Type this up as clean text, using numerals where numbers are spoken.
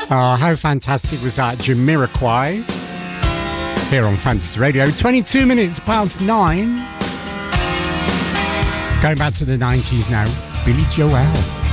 Oh, how fantastic was that? Jamiroquai here on Fantasy Radio. 22 minutes past 9. Going back to the 90s now. Billy Joel.